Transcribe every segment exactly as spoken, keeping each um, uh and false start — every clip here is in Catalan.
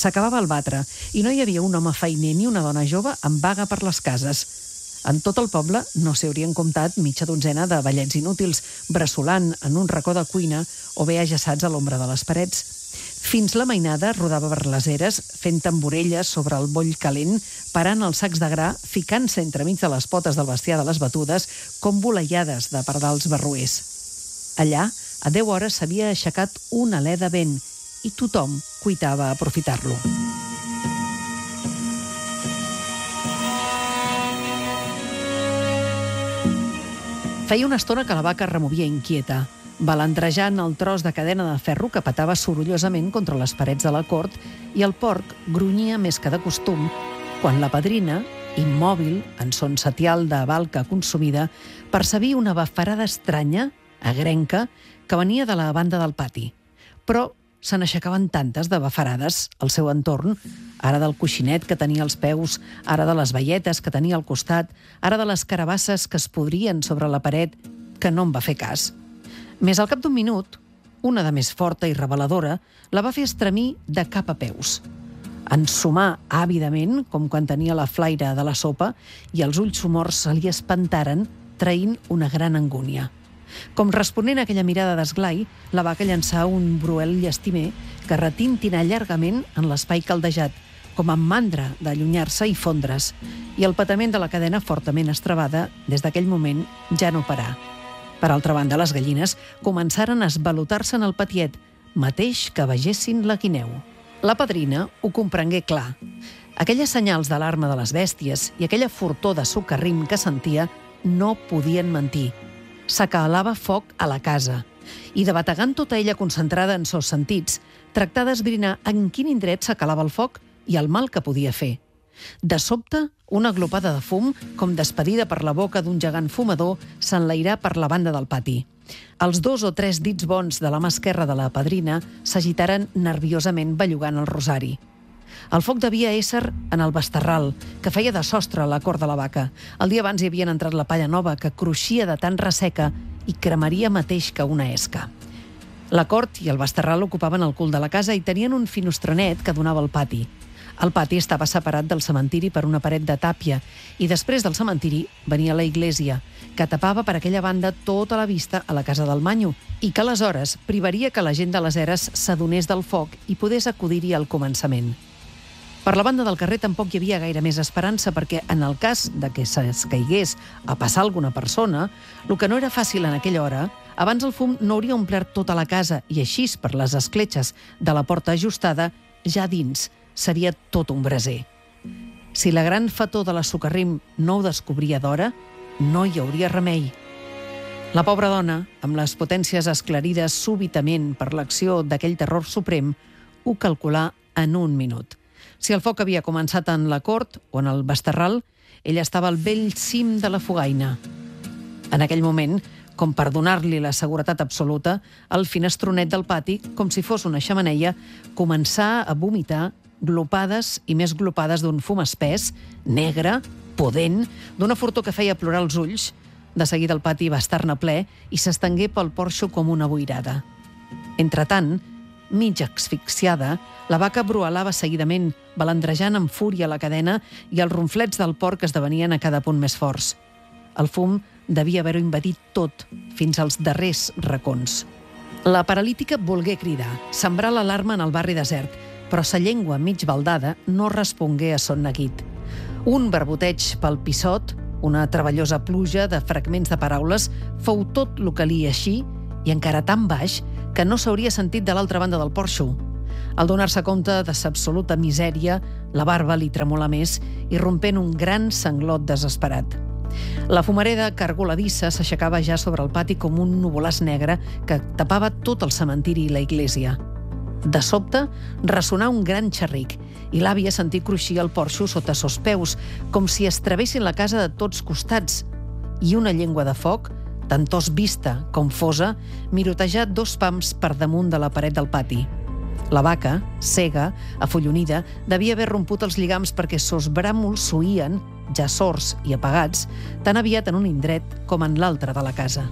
S'acabava el batre i no hi havia un home feiner ni una dona jove en vaga per les cases. En tot el poble no s'hi haurien comptat mitja dotzena de vellets inútils, bressolant en un racó de cuina o bé ajaçats a l'ombra de les parets. Fins la mainada rodava per les eres, fent tamborelles sobre el boll calent, parant els sacs de gra, ficant-se entremig de les potes del bestiar de les batudes, com voleiades de pardals barroers. Allà, a deu hores s'havia aixecat un alè de vent i tothom cuitava a aprofitar-lo. Feia una estona que la vaca removia inquieta, balandrejant el tros de cadena de ferro que petava sorollosament contra les parets de la cort, i el porc grunyia més que de costum quan la padrina, immòbil, en son setial de balca consumida, percebia una bafarada estranya, agrenca, que venia de la banda del pati. Però se n'aixecaven tantes de bafarades al seu entorn, ara del coixinet que tenia als peus, ara de les baietes que tenia al costat, ara de les carabasses que es podrien sobre la paret, que no en va fer cas. Més al cap d'un minut, una de més forta i reveladora la va fer estremir de cap a peus. Ensumar àvidament, com quan tenia la flaire de la sopa, i els ulls somorts se li espantaren, traint una gran angúnia. Com responent a aquella mirada d'esglai, la vaca llançà un bruel llestimer que retintinà llargament en l'espai caldejat, com amb mandra d'allunyar-se i fondre's, i el patament de la cadena fortament estrabada, des d'aquell moment, ja no parà. Per altra banda, les gallines començaren a esvalotar-se en el patiet, mateix que vegessin la guineu. La padrina ho comprengué clar. Aquelles senyals d'alarma de les bèsties i aquella fortor de socarrim que sentia no podien mentir. S'acalava foc a la casa i, debategant tota ella concentrada en sos sentits, tractà d'esbrinar en quin indret s'acalava el foc i el mal que podia fer. De sobte, una glopada de fum, com despedida per la boca d'un gegant fumador, s'enlairà per la banda del pati. Els dos o tres dits bons de la mà esquerra de la padrina s'agitaren nerviosament bellugant el rosari. El foc devia ésser en el basterral, que feia de sostre a la cort de la vaca. El dia abans hi havien entrat la palla nova, que cruixia de tan resseca i cremaria mateix que una esca. La cort i el basterral ocupaven el cul de la casa i tenien un finestranet que donava al pati. El pati estava separat del cementiri per una paret de tàpia i després del cementiri venia la iglesia, que tapava per aquella banda tota la vista a la casa del Manyo i que aleshores privaria que la gent de les eres s'adonés del foc i podés acudir-hi al començament. Per la banda del carrer tampoc hi havia gaire més esperança perquè en el cas de que s'escaigués a passar alguna persona, el que no era fàcil en aquella hora, abans el fum no hauria omplert tota la casa i així per les escletxes de la porta ajustada, ja dins seria tot un braser. Si la gran fator de la Socarrim no ho descobria d'hora, no hi hauria remei. La pobra dona, amb les potències esclarides súbitament per l'acció d'aquell terror suprem, ho calculà en un minut. Si el foc havia començat en la cort o en el basterral, ella estava al vell cim de la fogaina. En aquell moment, com per donar-li la seguretat absoluta, el finestronet del pati, com si fos una xemeneia, començà a vomitar glopades i més glopades d'un fum espès, negre, pudent, d'una fortor que feia plorar els ulls. De seguida el pati va estar-ne ple i s'estengué pel porxo com una boirada. Entretant, mig asfixiada, la vaca brualava seguidament, balandrejant amb fúria la cadena i els ronflets del porc esdevenien a cada punt més forts. El fum devia haver-ho invadit tot, fins als darrers racons. La paralítica volgué cridar, sembrar l'alarma en el barri desert, però sa llengua mig baldada no respongué a son neguit. Un barboteig pel pissot, una treballosa pluja de fragments de paraules, fou tot el que li eixí, i encara tan baix que no s'hauria sentit de l'altra banda del porxo. Al donar-se compte de s'absoluta misèria, la barba li tremolà més i rompent un gran sanglot desesperat. La fumareda cargoladissa s'aixecava ja sobre el pati com un nuvolàs negre que tapava tot el cementiri i la iglesia. De sobte, ressonà un gran xerric i l'àvia sentí cruixir el porxo sota sos peus, com si es travessin la casa de tots costats, i una llengua de foc, tant tos vista com fosa, mirotejà dos pams per damunt de la paret del pati. La vaca, cega, afollonida, devia haver romput els lligams perquè sos bràmols s'oïen, ja sords i apagats, tan aviat en un indret com en l'altre de la casa.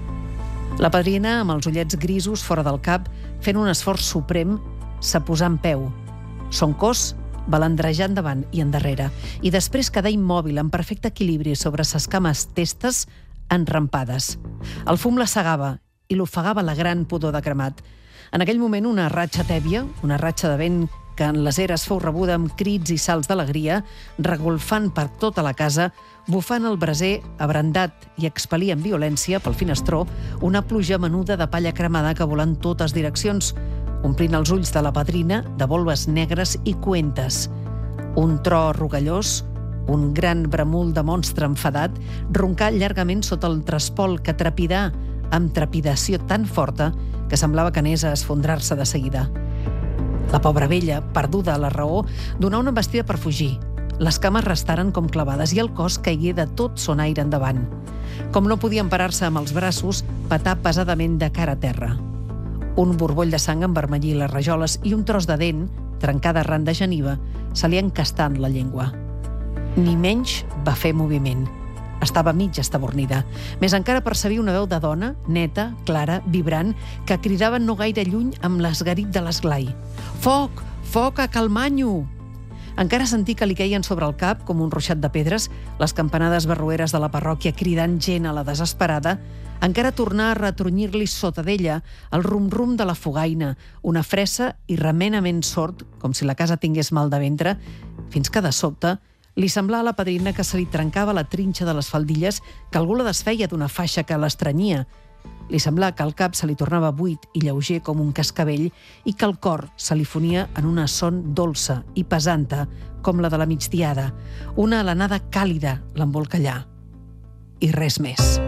La padrina, amb els ullets grisos fora del cap, fent un esforç suprem, se posà en peu. Son cos balandrejar endavant i endarrere, i després quedar immòbil en perfecte equilibri sobre ses cames testes enrampades. El fum la cegava i l'ofegava la gran pudor de cremat. En aquell moment, una ratxa tèbia, una ratxa de vent que en les eres fou rebuda amb crits i salts d'alegria, regolfant per tota la casa, bufant el braser abrandat i expel·lia amb violència pel finestró una pluja menuda de palla cremada que volà en totes direccions, omplint els ulls de la padrina de volves negres i coentes. Un tro rugallós, un gran bramul de monstre enfadat, roncà llargament sota el trespol que trepidà amb trepidació tan forta que semblava que anés a esfondrar-se de seguida. La pobra vella, perduda a la raó, donà una embestida per fugir. Les cames restaren com clavades i el cos caigué de tot son aire endavant. Com no podia emparar-se amb els braços, petà pesadament de cara a terra. Un borboll de sang envermellí les rajoles i un tros de dent, trencada arran de geniva, se li encastà en la llengua. Ni menys va fer moviment. Estava mig estabornida. Més encara percebia una veu de dona, neta, clara, vibrant, que cridava no gaire lluny amb l'esgarit de l'esglai. «Foc! Foc a Calmanyo!» Encara sentí que li queien sobre el cap, com un ruixat de pedres, les campanades barroeres de la parròquia cridant gent a la desesperada. Encara tornà a retrunyir-li sota d'ella el rum-rum de la fogaina, una fressa i remenament sord, com si la casa tingués mal de ventre, fins que de sobte li semblà a la padrina que se li trencava la trinxa de les faldilles, que algú la desfeia d'una faixa que l'estranyia. Li semblà que el cap se li tornava buit i lleuger com un cascavell i que el cor se li fonia en una son dolça i pesanta com la de la migdiada. Una alenada càlida l'embolcallà. I res més.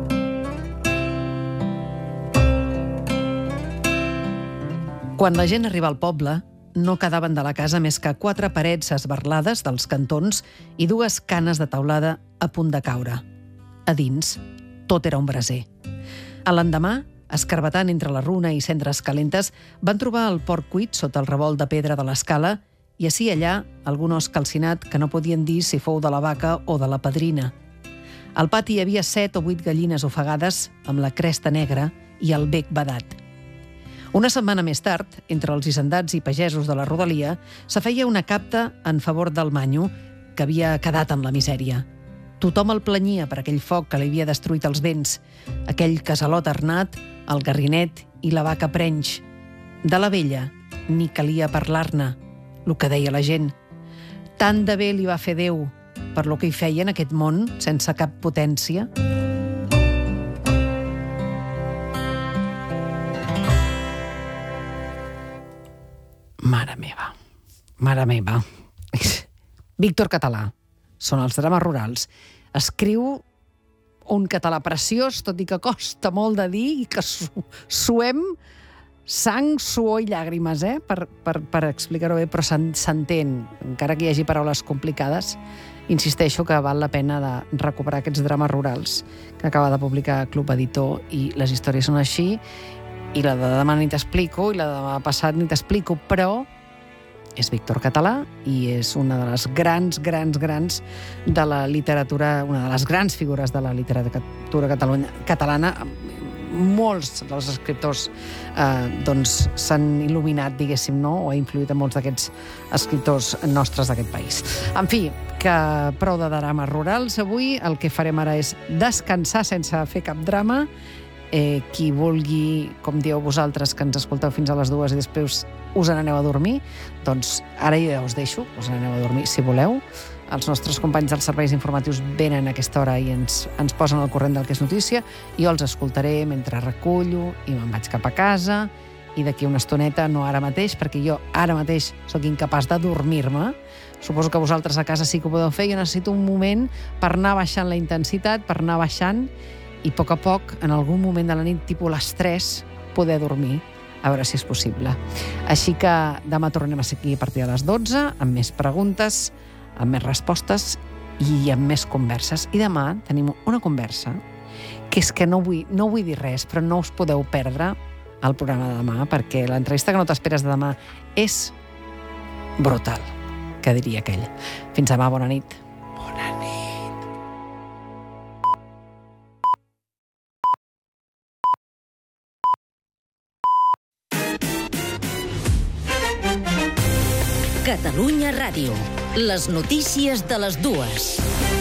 Quan la gent arriba al poble, no quedaven de la casa més que quatre parets esberlades dels cantons i dues canes de teulada a punt de caure. A dins, tot era un braser. A l'endemà, escarbatant entre la runa i cendres calentes, van trobar el porc cuit sota el revolt de pedra de l'escala i ací i allà algun os calcinat que no podien dir si fou de la vaca o de la padrina. Al pati hi havia set o vuit gallines ofegades amb la cresta negra i el bec badat. Una setmana més tard, entre els hisendats i pagesos de la rodalia, se feia una capta en favor del Manyo, que havia quedat en la misèria. Tothom el planyia per aquell foc que li havia destruït els béns, aquell casalot arnat, el garrinet i la vaca prenys. De la vella ni calia parlar-ne, el que deia la gent. Tant de bé li va fer Déu per lo que hi feia en aquest món sense cap potència. Mare meva, mare meva. Víctor Català, són els drames rurals. Escriu un català preciós, tot i que costa molt de dir i que su suem sang, suor i llàgrimes, eh? per, per, per explicar-ho bé, però s'entén, encara que hi hagi paraules complicades. Insisteixo que val la pena de recuperar aquests drames rurals que acaba de publicar Club Editor i les històries són així. I la de demà ni t'explico, i la de demà passat ni t'explico, però és Víctor Català i és una de les grans, grans, grans de la literatura, una de les grans figures de la literatura catalunya, catalana. Molts dels escriptors eh, doncs, s'han il·luminat, diguéssim, no? O ha influït en molts d'aquests escriptors nostres d'aquest país. En fi, que prou de drames rurals. Avui el que farem ara és descansar sense fer cap drama. Eh, qui vulgui, com dieu vosaltres, que ens escolteu fins a les dues i després us n'aneu a dormir, doncs ara ja us deixo, us n'aneu a dormir si voleu. Els nostres companys dels serveis informatius venen a aquesta hora i ens, ens posen al corrent del que és notícia. Jo els escoltaré mentre recullo i me'n vaig cap a casa i d'aquí una estoneta, no ara mateix, perquè jo ara mateix sóc incapaç de dormir-me. Suposo que vosaltres a casa sí que ho podeu fer. Jo necessito un moment per anar baixant la intensitat, per anar baixant i a poc a poc, en algun moment de la nit, tipus les tres, poder dormir, a veure si és possible. Així que demà tornem a ser aquí a partir de les dotze, amb més preguntes, amb més respostes i amb més converses. I demà tenim una conversa que és que no vull, no vull dir res, però no us podeu perdre el programa de demà, perquè l'entrevista que no t'esperes de demà és brutal, que diria aquell. Fins demà, bona nit. Bona nit. Catalunya Ràdio. Les notícies de les dues.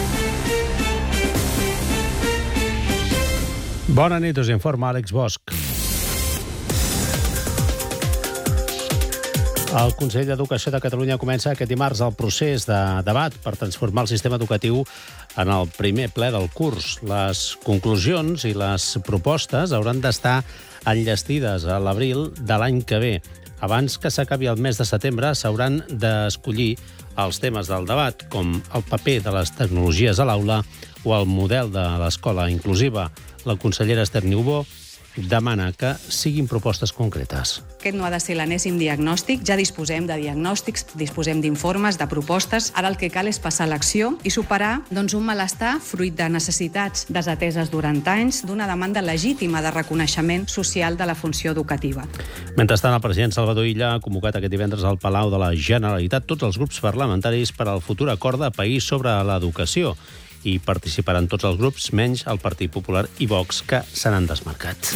Bona nit, us informa Àlex Bosch. El Consell d'Educació de Catalunya comença aquest dimarts el procés de debat per transformar el sistema educatiu en el primer ple del curs. Les conclusions i les propostes hauran d'estar enllestides a l'abril de l'any que ve. Abans que s'acabi el mes de setembre s'hauran d'escollir els temes del debat, com el paper de les tecnologies a l'aula o el model de l'escola inclusiva. La consellera Esther Niubó demana que siguin propostes concretes. Aquest no ha de ser l'enèsim diagnòstic. Ja disposem de diagnòstics, disposem d'informes, de propostes. Ara el que cal és passar a l'acció i superar doncs, un malestar fruit de necessitats desateses durant anys, d'una demanda legítima de reconeixement social de la funció educativa. Mentrestant, el president Salvador Illa ha convocat aquest divendres al Palau de la Generalitat tots els grups parlamentaris per al futur acord de país sobre l'educació. I participaran tots els grups, menys el Partit Popular i Vox, que se n'han desmarcat.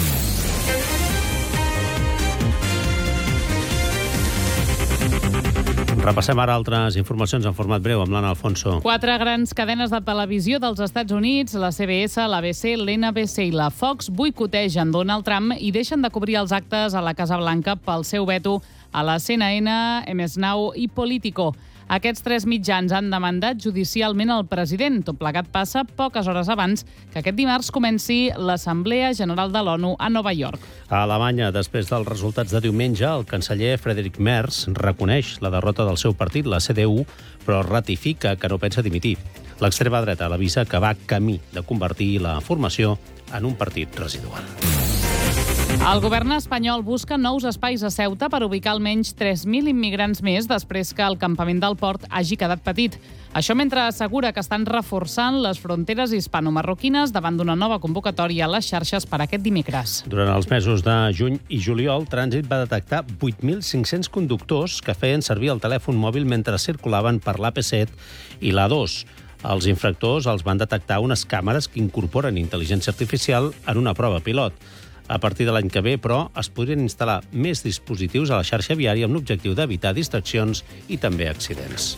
Repassem ara altres informacions en format breu amb l'Anna Alfonso. Quatre grans cadenes de televisió dels Estats Units, la C B S, l'A B C, l'N B C i la Fox, boicotegen Donald Trump i deixen de cobrir els actes a la Casa Blanca pel seu veto a la C N N, M S N B C i Politico. Aquests tres mitjans han demandat judicialment el president. Tot plegat passa poques hores abans que aquest dimarts comenci l'Assemblea General de l'ONU a Nova York. A Alemanya, després dels resultats de diumenge, el canceller Friedrich Merz reconeix la derrota del seu partit, la C D U, però ratifica que no pensa dimitir. L'extrema dreta l'avisa que va camí de convertir la formació en un partit residual. El govern espanyol busca nous espais a Ceuta per ubicar almenys tres mil immigrants més després que el campament del port hagi quedat petit. Això mentre assegura que estan reforçant les fronteres hispano-marroquines davant d'una nova convocatòria a les xarxes per aquest dimecres. Durant els mesos de juny i juliol, Trànsit va detectar vuit mil cinc-cents conductors que feien servir el telèfon mòbil mentre circulaven per l'A P set i l'A dos. Els infractors els van detectar unes càmeres que incorporen intel·ligència artificial en una prova pilot. A partir de l'any que ve, però, es podrien instal·lar més dispositius a la xarxa viària amb l'objectiu d'evitar distraccions i també accidents.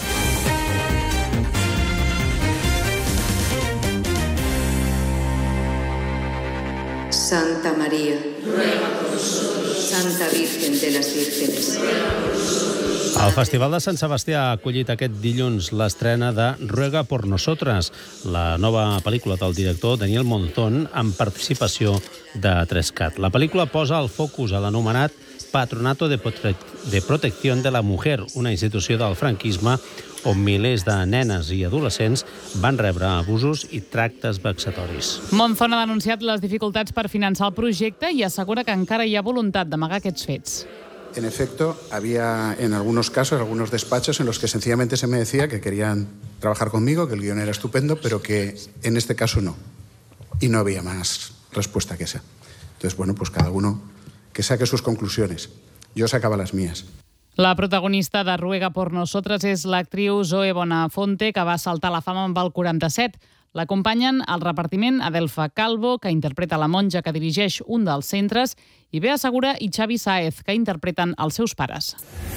Santa María, ruega por nosotros. Santa Virgen de las Vírgenes. El Festival de Sant Sebastià ha acollit aquest dilluns l'estrena de Ruega por Nosotras, la nova pel·lícula del director Daniel Monzón amb participació de Trescat. La pel·lícula posa el focus a l'anomenat Patronato de, de Protección de la Mujer, una institució del franquisme on milers de nenes i adolescents van rebre abusos i tractes vexatoris. Monzón ha denunciat les dificultats per finançar el projecte i assegura que encara hi ha voluntat d'amagar aquests fets. En efecto, había en algunos casos, algunos despachos en los que sencillamente se me decía que querían trabajar conmigo, que el guión era estupendo, pero que en este caso no. Y no había más respuesta que esa. Entonces, bueno, pues cada uno que saque sus conclusiones. Yo sacaba las mías. La protagonista de Ruega por Nosotras és l'actriu Zoe Bonafonte, que va saltar a la fama amb el quaranta-set. L'acompanyen al repartiment Adelfa Calvo, que interpreta la monja que dirigeix un dels centres, i Bea Segura i Xavi Sáez, que interpreten els seus pares.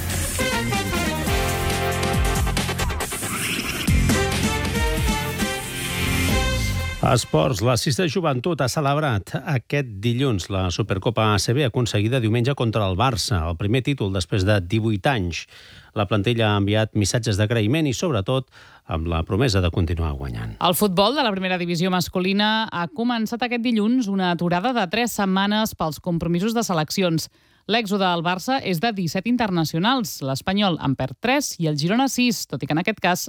Esports. La Sis de Joventut ha celebrat aquest dilluns la Supercopa A C B aconseguida diumenge contra el Barça, el primer títol després de divuit anys. La plantilla ha enviat missatges d'agraïment i, sobretot, amb la promesa de continuar guanyant. El futbol de la primera divisió masculina ha començat aquest dilluns una aturada de tres setmanes pels compromisos de seleccions. L'èxode del Barça és de disset internacionals. L'Espanyol en perd tres i el Girona sis, tot i que en aquest cas